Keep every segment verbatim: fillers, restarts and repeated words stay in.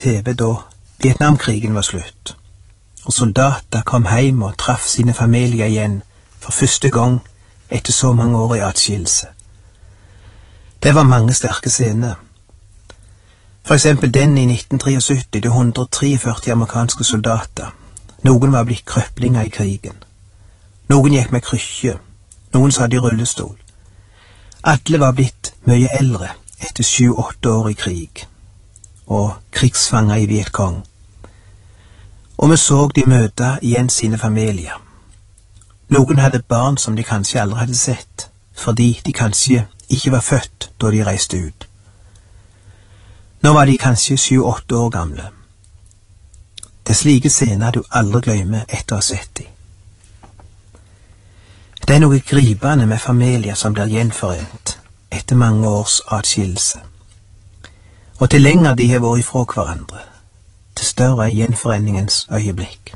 T V da Vietnamkrigen var slutt, og soldater kom hjem og traff sine familier igjen for første gang etter så mange år i atskillelse. Det var mange sterke scener. For eksempel den i nitten syttitre, det one hundred treogfyrti amerikanske soldater. Noen var blitt krøplinger i krigen. Noen gikk med krykke, noen satt i rullestol. Alle var blitt mye eldre etter sju-åtte år i krig, og krigsfanger i Vietcong. Og vi så de møte igjen sine familier. Noen hadde barn som de kanskje aldri hadde sett, fordi de kanskje ikke var født da de reiste ut. Nå var de kanskje sju-åtte år gamle. Det er slike scener du aldri glemmer etter å ha sett de. Det er noe gripende med familier som blir gjenforent etter mange års atskillelse. Og til lenger de har vært ifra hverandre, til større er gjenforeningens øyeblikk.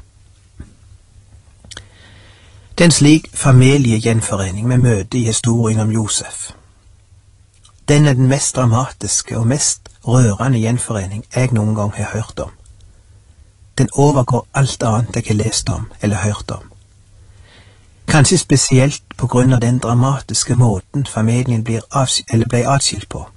Det er en slik familiegjenforening vi møter i historien om Josef. Den er den mest dramatiske og mest rørende gjenforening jeg noen gang har hørt om. Den overgår alt annet jeg har lest om eller hørt om. Kanskje spesielt på grunn av den dramatiske måten familien blir eller ble atskilt på.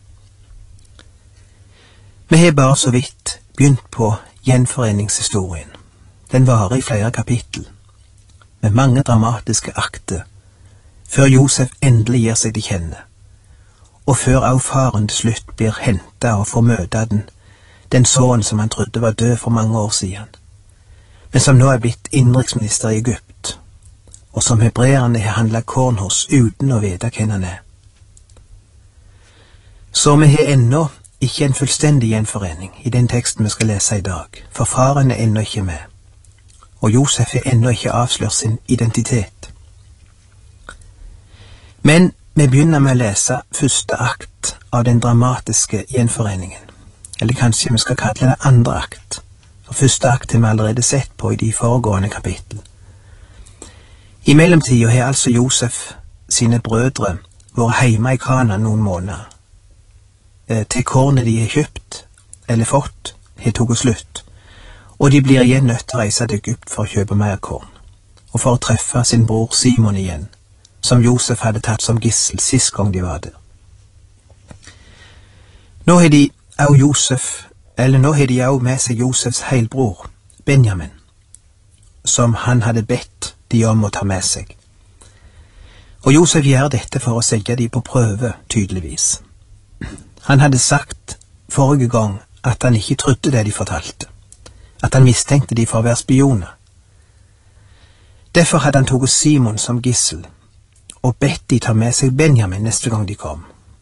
Vi har bare så vidt begynt på gjenforeningshistorien. Den varer i flere kapittel, med mange dramatiske akter, før Josef endelig gir seg til kjenne, og før også faren til slutt blir hentet og får møte den, den sønnen som han trodde var død for mange år siden, men som nå er blitt innenriksminister i Egypt, og som hebreerne har handlet korn hos uten å vite hvem han er. Så vi har ennå ikke en fullstendig gjenforening i den teksten vi skal lese i dag, for faren er ennå ikke med, og Josef har ennå ikke avslørt sin identitet. Men vi begynner med å lese første akt av den dramatiske gjenforeningen, eller kanskje vi skal kalle det andre akt, for første akt har vi allerede sett på i de foregående kapittel. I mellomtiden har altså Josef sine brødre vært hjemme i Kanaan noen måneder, til kornet de har kjøpt eller fått har tatt slutt, og de blir igjen nødt til å reise til Egypt for å kjøpe mer korn, og for å treffe sin bror Simon igjen, som Josef hadde tatt som gissel sist gang de var der. Nå har de også Josef, eller nå har de også med seg Josefs heilbror, Benjamin, som han hadde bedt de om å ta med seg. Og Josef gjør dette for å sette de på prøve, tydeligvis. Han hadde sagt forrige gang at han ikke trodde det de fortalte, at han mistenkte de for å være spioner. Derfor hadde han tatt Simon som gissel, og bedt de ta med seg Benjamin neste gang de kom.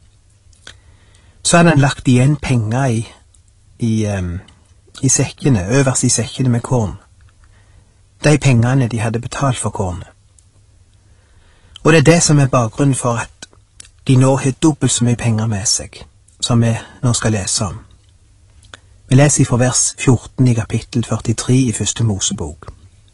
Så hadde han lagt igjen penger i, i, um, i sekkene, øverst i sekkene med korn. De pengene de hadde betalt for kornet. Og det er det som er bakgrunnen for at de nå har dobbelt så mye penger med seg, som vi nå skal lese om. Vi leser fra vers fjorten i kapittel førtitre i første Mosebok.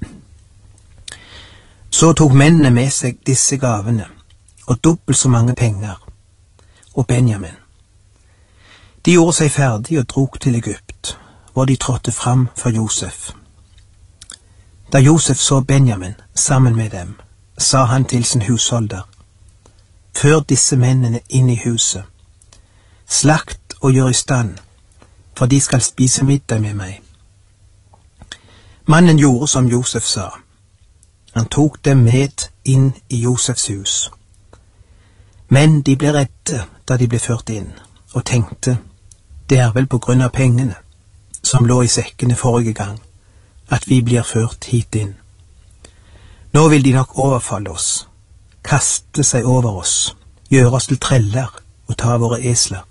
Så tok mennene med seg disse gavene, og dobbelt så mange penger, og Benjamin. De gjorde seg ferdig og drog til Egypt, hvor de trådte fram for Josef. Da Josef så Benjamin sammen med dem, sa han til sin husholder: Før disse mennene inn i huset, slakt og gjør i stand, for de skal spise middag med meg. Mannen gjorde som Josef sa. Han tok dem med inn i Josefs hus. Men de ble redde da de ble ført inn, og tenkte, det er vel på grunn av pengene, som lå i sekkene forrige gang, at vi blir ført hit inn. Nå vil de nok overfalle oss, kaste seg over oss, gjøre oss til treller og ta våre esler.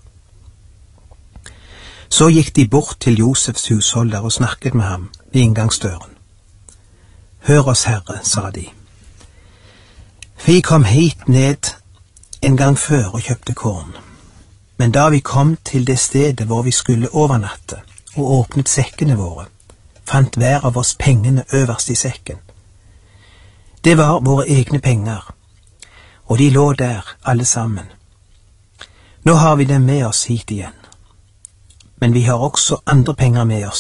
Så gikk de bort til Josefs husholder og snakket med ham ved inngangsdøren. Hør oss, Herre, sa de. Vi kom hit ned en gang før og kjøpte korn, men da vi kom til det stedet hvor vi skulle overnatte og åpnet sekkene våre, fant hver av oss pengene øverst i sekken. Det var våre egne penger, og de lå der alle sammen. Nå har vi dem med oss hit igjen. men vi har også andre penger med oss.